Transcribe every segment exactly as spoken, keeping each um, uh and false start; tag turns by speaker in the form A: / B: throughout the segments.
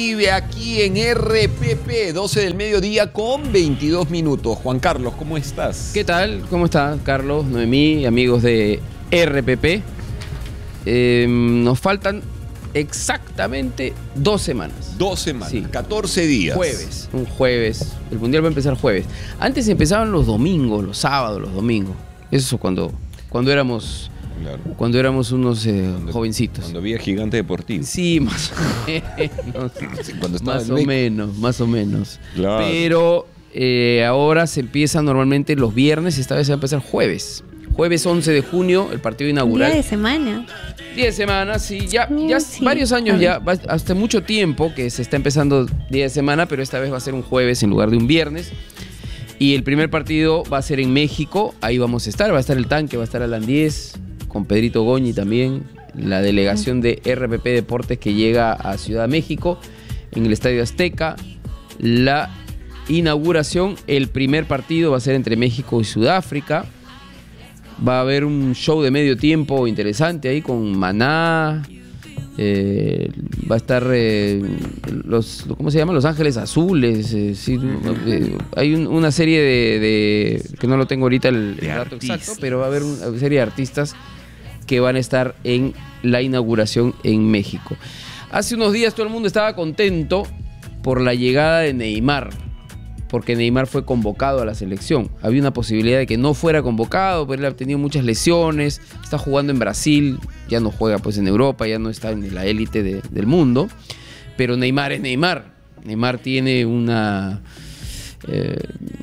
A: Vive aquí en R P P, doce del mediodía con veintidós minutos. Juan Carlos, ¿cómo estás?
B: ¿Qué tal? ¿Cómo está Carlos, Noemí, amigos de R P P? Eh, nos faltan exactamente dos semanas.
A: Dos semanas,
B: Sí.
A: catorce días.
B: Jueves, un jueves. El Mundial va a empezar jueves. Antes empezaban los domingos, los sábados, los domingos. Eso cuando, cuando éramos...
A: Claro.
B: Cuando éramos unos eh,
A: Cuando,
B: jovencitos.
A: Cuando había Gigante Deportivo.
B: Sí, más o menos.
A: Sí, cuando estaba
B: Más
A: en
B: o
A: México.
B: menos, más o menos.
A: Claro.
B: Pero eh, ahora se empieza normalmente los viernes y esta vez se va a empezar jueves. Jueves once de junio, el partido inaugural.
C: Día de semana.
B: Día de semana, sí. Ya,
C: Mm,
B: ya
C: sí.
B: varios
C: A
B: años,
C: ver.
B: ya, va- hasta mucho tiempo que se está empezando día de semana, pero esta vez va a ser un jueves en lugar de un viernes. Y el primer partido va a ser en México. Ahí vamos a estar. Va a estar el tanque, va a estar Alan Díez, con Pedrito Goñi también, la delegación de R P P Deportes que llega a Ciudad de México, en el Estadio Azteca. La inauguración, el primer partido va a ser entre México y Sudáfrica. Va a haber un show de medio tiempo interesante ahí con Maná. eh, va a estar eh, los, ¿cómo se llama? Los Ángeles Azules. eh, sí, eh, hay un- una serie de, de- que no lo tengo ahorita el, el dato exacto, pero va a haber una serie de artistas que van a estar en la inauguración en México. Hace unos días todo el mundo estaba contento por la llegada de Neymar, porque Neymar fue convocado a la selección. Había una posibilidad de que no fuera convocado, pero él ha tenido muchas lesiones, está jugando en Brasil, ya no juega pues en Europa, ya no está en la élite de- del mundo, pero Neymar es Neymar. Neymar tiene una... eh,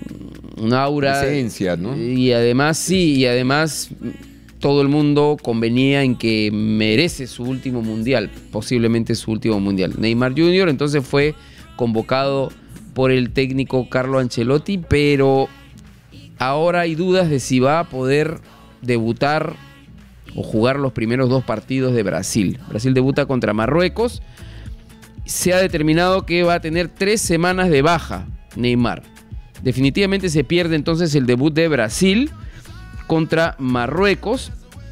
B: una aura...
A: Esencia, ¿no?
B: Y además, sí, y además todo el mundo convenía en que merece su último mundial, posiblemente su último mundial. Neymar junior entonces fue convocado por el técnico Carlo Ancelotti, pero ahora hay dudas de si va a poder debutar o jugar los primeros dos partidos de Brasil. Brasil debuta contra Marruecos. Se ha determinado que va a tener tres semanas de baja Neymar. Definitivamente se pierde entonces el debut de Brasil contra Marruecos.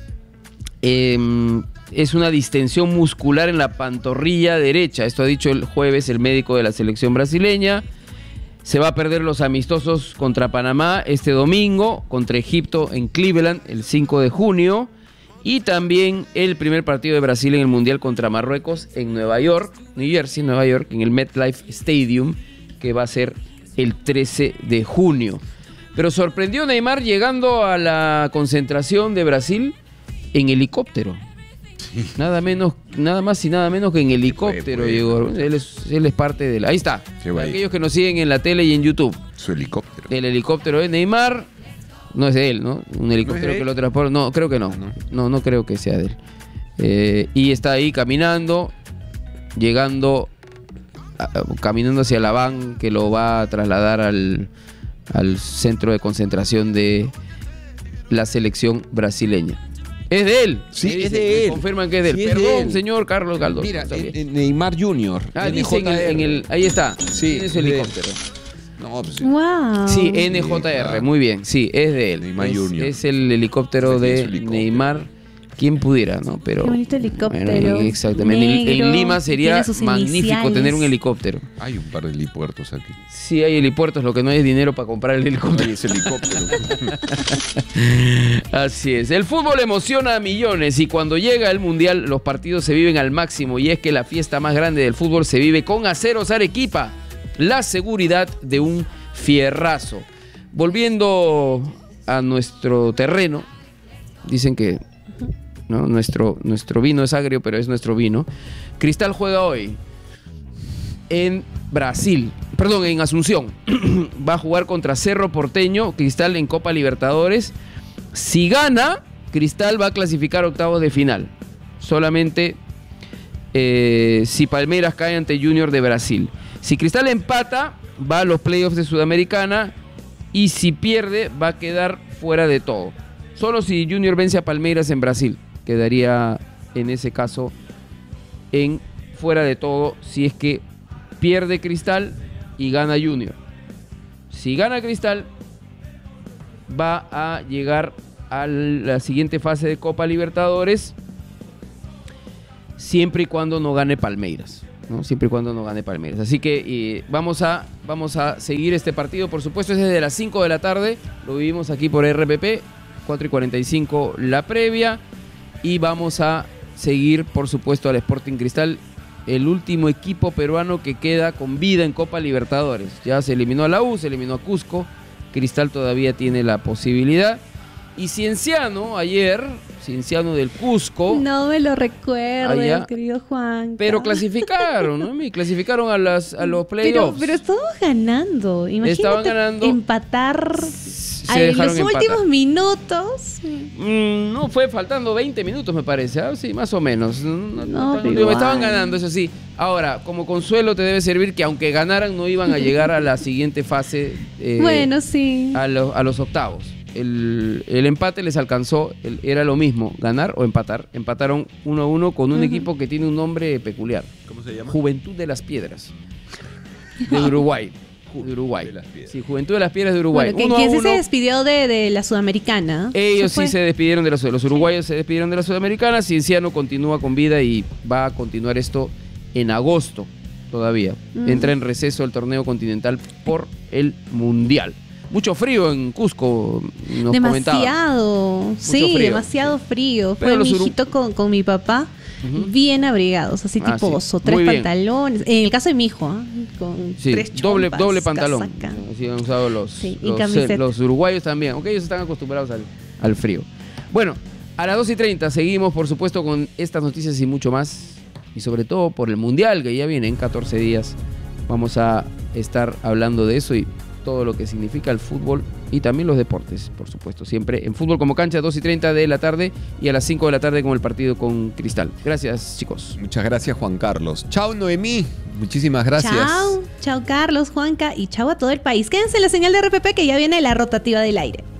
B: Eh, es una distensión muscular en la pantorrilla derecha. Esto ha dicho el jueves el médico de la selección brasileña. Se va a perder los amistosos contra Panamá este domingo, contra Egipto en Cleveland el cinco de junio. Y también el primer partido de Brasil en el Mundial contra Marruecos en Nueva York, New Jersey, Nueva York, en el MetLife Stadium, que va a ser el trece de junio. Pero sorprendió Neymar llegando a la concentración de Brasil en helicóptero. Nada menos, nada más y nada menos que en helicóptero
A: fue,
B: llegó. Él es, él es parte de la... Ahí está.
A: Qué guay.
B: Aquellos que nos siguen en la tele y en YouTube.
A: Su helicóptero.
B: El helicóptero de Neymar no es de él, ¿no? Un helicóptero
A: ¿No es de
B: que
A: él?
B: lo transporta. No, creo que no.
A: Ah, ¿no?
B: No, no creo que sea de él. Eh, y está ahí caminando, llegando, a- caminando hacia la van que lo va a trasladar al, al centro de concentración de la selección brasileña. Es de él.
A: Sí,
B: Me
A: es
B: dicen,
A: de
B: me
A: él.
B: confirman que es de él.
A: Sí, es de
B: Perdón,
A: él.
B: señor Carlos Galdós.
A: Mira,
B: Está bien.
A: eh, eh, Neymar junior
B: Ah, dice en el, en el- ahí está.
A: Sí,
B: Tiene su
A: es de él.
B: helicóptero.
A: No, pues sí.
C: Wow.
B: Sí, N J R,
A: claro.
B: muy bien. Sí, es de él.
A: Neymar
B: es,
A: Junior.
B: es el helicóptero
A: Pues sí,
B: de
A: es su helicóptero.
B: Neymar. Quien pudiera, ¿no? Pero
C: Qué bonito helicóptero.
B: bueno, exactamente. En- en,
C: negro,
B: Lima sería
C: tiene sus
B: magnífico
C: iniciales.
B: tener un helicóptero.
A: Hay un par de helipuertos aquí.
B: Sí, hay helipuertos, lo que no hay es dinero para comprar el helicóptero.
A: Hay ese helicóptero.
B: Así es. El fútbol emociona a millones y cuando llega el Mundial los partidos se viven al máximo y es que la fiesta más grande del fútbol se vive con Aceros Arequipa. La seguridad de un fierrazo. Volviendo a nuestro terreno, dicen que ¿no? nuestro, nuestro vino es agrio, pero es nuestro vino. Cristal juega hoy en Brasil, perdón, en Asunción. Va a jugar contra Cerro Porteño, Cristal en Copa Libertadores. Si gana, Cristal va a clasificar a octavos de final. Solamente eh, si Palmeiras cae ante Junior de Brasil. Si Cristal empata, va a los playoffs de Sudamericana. Y si pierde, va a quedar fuera de todo. Solo si Junior vence a Palmeiras en Brasil, quedaría en ese caso en fuera de todo si es que pierde Cristal y gana Junior. Si gana Cristal, va a llegar a la siguiente fase de Copa Libertadores, siempre y cuando no gane Palmeiras. ¿no? Siempre y cuando no gane Palmeiras. Así que eh, vamos, a, vamos a seguir este partido, por supuesto, es desde las cinco de la tarde, lo vivimos aquí por R P P, cuatro y cuarenta y cinco la previa, y vamos a seguir, por supuesto, al Sporting Cristal, el último equipo peruano que queda con vida en Copa Libertadores. Ya se eliminó a la U, se eliminó a Cusco, Cristal todavía tiene la posibilidad. Y Cienciano, ayer, Cienciano del Cusco.
C: No me lo recuerdo,
B: allá,
C: querido Juan.
B: Pero clasificaron, ¿no? Y clasificaron a, las, a los playoffs.
C: Pero, pero estábamos ganando. Imagínate
B: Estaban ganando.
C: Empatar
B: Se
C: en los
B: empatar.
C: últimos minutos.
B: Mm, no, fue faltando veinte minutos, me parece. ¿eh? Sí, más o menos. No,
C: no,
B: no, no, estaban ganando, eso sí. Ahora, como consuelo te debe servir que aunque ganaran, no iban a llegar a la siguiente fase. Eh,
C: bueno, sí.
B: A, lo, a los octavos. El, el empate les alcanzó, el, era lo mismo, ganar o empatar. Empataron uno a uno con un uh-huh. equipo que tiene un nombre peculiar.
A: ¿Cómo se llama?
B: Juventud de las Piedras, de Uruguay. De Uruguay. De sí, Juventud de las Piedras de Uruguay.
C: Bueno, ¿quién se despidió de, de la Sudamericana?
B: Ellos ¿Se sí se despidieron de la Los uruguayos se despidieron de la Sudamericana. Cienciano continúa con vida y va a continuar esto en agosto todavía. Uh-huh. Entra en receso el torneo continental por el Mundial. Mucho frío en Cusco, nos
C: demasiado, comentaban. Sí, frío, demasiado sí. frío. Fue mi hijito ur... con, con mi papá, uh-huh. bien abrigados, así ah, tipo oso, sí. tres Muy pantalones. Bien. En el caso de mi hijo, ¿eh? con
B: sí,
C: tres
B: doble,
C: chompas,
B: doble pantalón.
C: Casaca.
B: Así han usado los,
C: sí,
B: los, eh, los uruguayos también, aunque ellos están acostumbrados al, al frío. Bueno, a las dos y treinta seguimos, por supuesto, con estas noticias y mucho más. Y sobre todo por el Mundial, que ya viene en catorce días. Vamos a estar hablando de eso y todo lo que significa el fútbol y también los deportes, por supuesto. Siempre en Fútbol Como Cancha, dos y treinta de la tarde y a las cinco de la tarde con el partido con Cristal. Gracias, chicos.
A: Muchas gracias, Juan Carlos. Chao, Noemí. Muchísimas gracias.
C: Chao, chao, Carlos, Juanca y chao a todo el país. Quédense en la señal de R P P que ya viene la rotativa del aire.